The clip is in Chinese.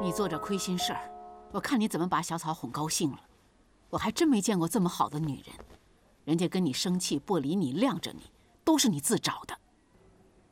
你做这亏心事儿，我看你怎么把小草哄高兴了。我还真没见过这么好的女人，人家跟你生气不理你，晾着你，都是你自找的。